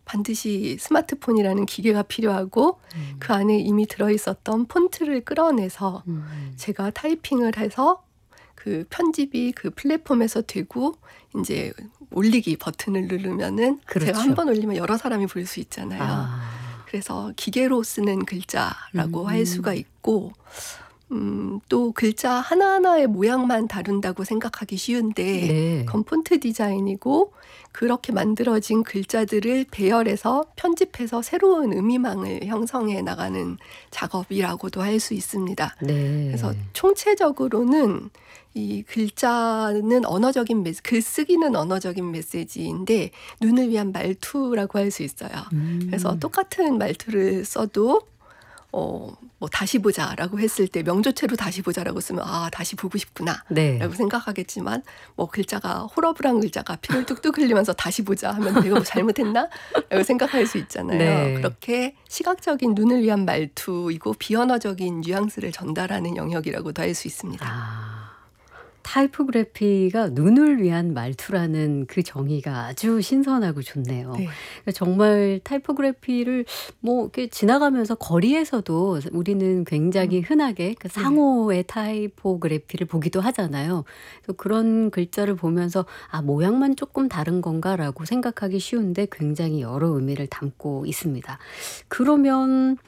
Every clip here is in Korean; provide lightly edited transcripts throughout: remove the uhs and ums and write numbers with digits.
반드시 스마트폰이라는 기계가 필요하고 그 안에 이미 들어있었던 폰트를 끌어내서 제가 타이핑을 해서 그 편집이 그 플랫폼에서 되고 이제 올리기 버튼을 누르면은 그렇죠. 제가 한 번 올리면 여러 사람이 볼 수 있잖아요. 그래서 기계로 쓰는 글자라고 할 수가 있고 또 글자 하나하나의 모양만 다룬다고 생각하기 쉬운데 네. 그건 폰트 디자인이고 그렇게 만들어진 글자들을 배열해서 편집해서 새로운 의미망을 형성해 나가는 작업이라고도 할 수 있습니다. 네. 그래서 총체적으로는 이 글자는 언어적인 글쓰기는 언어적인 메시지인데 눈을 위한 말투라고 할 수 있어요. 그래서 똑같은 말투를 써도 뭐 다시 보자라고 했을 때 명조체로 다시 보자라고 쓰면 다시 보고 싶구나 네. 라고 생각하겠지만 뭐 글자가 호러블한 글자가 피를 뚝뚝 흘리면서 다시 보자 하면 내가 뭐 잘못했나? 라고 생각할 수 있잖아요. 네. 그렇게 시각적인 눈을 위한 말투이고 비언어적인 뉘앙스를 전달하는 영역이라고도 할 수 있습니다. 타이포그래피가 눈을 위한 말투라는 그 정의가 아주 신선하고 좋네요. 네. 그러니까 정말 타이포그래피를 뭐 이렇게 지나가면서 거리에서도 우리는 굉장히 흔하게 그 상호의 타이포그래피를 보기도 하잖아요. 그래서 그런 글자를 보면서 모양만 조금 다른 건가라고 생각하기 쉬운데 굉장히 여러 의미를 담고 있습니다. 그러면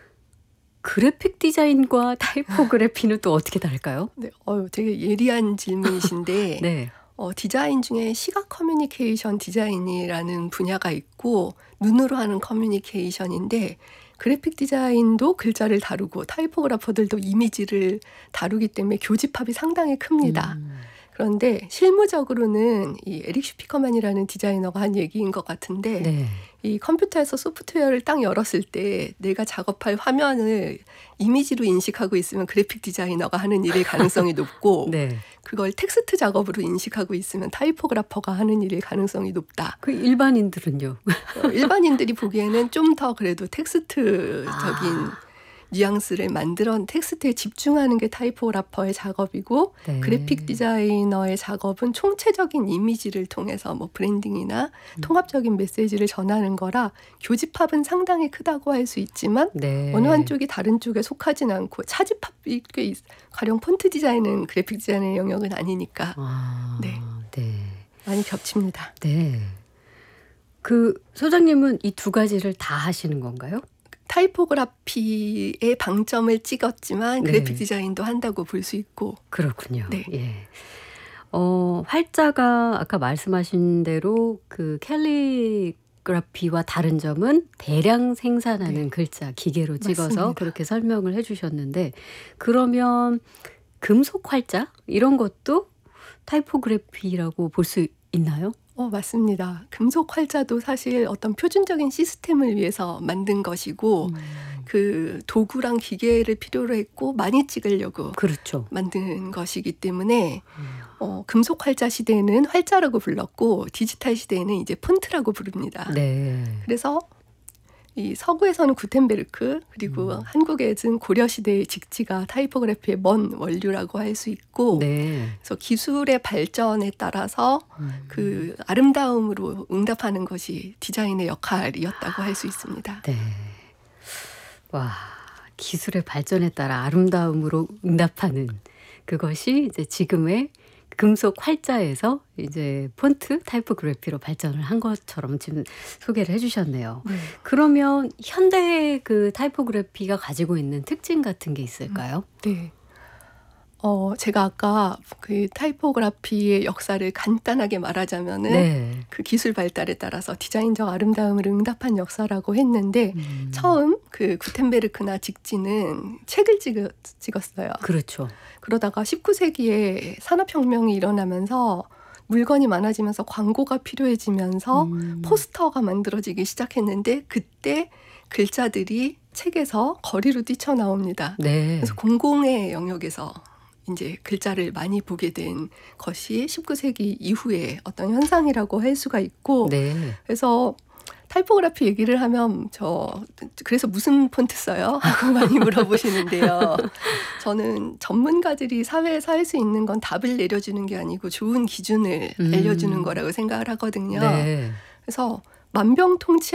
그래픽 디자인과 타이포그래피는 또 어떻게 다를까요? 네, 되게 예리한 질문이신데 네. 디자인 중에 시각 커뮤니케이션 디자인이라는 분야가 있고 눈으로 하는 커뮤니케이션인데 그래픽 디자인도 글자를 다루고 타이포그래퍼들도 이미지를 다루기 때문에 교집합이 상당히 큽니다. 그런데 실무적으로는 이 에릭 슈피커만이라는 디자이너가 한 얘기인 것 같은데 네. 이 컴퓨터에서 소프트웨어를 딱 열었을 때 내가 작업할 화면을 이미지로 인식하고 있으면 그래픽 디자이너가 하는 일일 가능성이 높고 네. 그걸 텍스트 작업으로 인식하고 있으면 타이포그래퍼가 하는 일일 가능성이 높다. 그 일반인들은요? 일반인들이 보기에는 좀 더 그래도 텍스트적인 뉘앙스를 만들어 텍스트에 집중하는 게 타이포그래퍼의 작업이고 네. 그래픽 디자이너의 작업은 총체적인 이미지를 통해서 뭐 브랜딩이나 통합적인 메시지를 전하는 거라 교집합은 상당히 크다고 할 수 있지만 네. 어느 한쪽이 다른 쪽에 속하진 않고 차집합이 꽤 가령 폰트 디자인은 그래픽 디자인의 영역은 아니니까 네. 많이 겹칩니다. 네. 그 소장님은 이 두 가지를 다 하시는 건가요? 타이포그래피의 방점을 찍었지만 네. 그래픽 디자인도 한다고 볼 수 있고. 그렇군요. 네. 예. 활자가 아까 말씀하신 대로 그 캘리그라피와 다른 점은 대량 생산하는 글자 기계로 찍어서 맞습니다. 그렇게 설명을 해주셨는데 그러면 금속 활자 이런 것도 타이포그래피라고 볼 수 있나요? 맞습니다. 금속 활자도 사실 어떤 표준적인 시스템을 위해서 만든 것이고 그 도구랑 기계를 필요로 했고 많이 찍으려고 그렇죠. 만든 것이기 때문에 금속 활자 시대에는 활자라고 불렀고 디지털 시대에는 이제 폰트라고 부릅니다. 네. 그래서 이 서구에서는 구텐베르크 그리고 한국에서는 고려시대의 직지가 타이포그래피의 먼 원류라고 할 수 있고 네. 그래서 기술의 발전에 따라서 그 아름다움으로 응답하는 것이 디자인의 역할이었다고 할 수 있습니다. 네. 와, 기술의 발전에 따라 아름다움으로 응답하는 그것이 이제 지금의 금속 활자에서 이제 폰트 타이포그래피로 발전을 한 것처럼 지금 소개를 해주셨네요. 그러면 현대의 그 타이포그래피가 가지고 있는 특징 같은 게 있을까요? 네. 제가 아까 그 타이포그래피의 역사를 간단하게 말하자면은 네. 그 기술 발달에 따라서 디자인적 아름다움을 응답한 역사라고 했는데 처음 그 구텐베르크나 직지는 책을 찍었어요. 그렇죠. 그러다가 19세기에 산업혁명이 일어나면서 물건이 많아지면서 광고가 필요해지면서 포스터가 만들어지기 시작했는데 그때 글자들이 책에서 거리로 뛰쳐나옵니다. 네. 그래서 공공의 영역에서 이제 글자를 많이 보게 된 것이 19세기 이후의 어떤 현상이라고 할 수가 있고 네. 그래서 타이포그래피 얘기를 하면 그래서 무슨 폰트 써요? 하고 많이 물어보시는데요. 저는 전문가들이 사회에서 할 수 있는 건 답을 내려주는 게 아니고 좋은 기준을 알려주는 거라고 생각을 하거든요. 네. 그래서 만병통치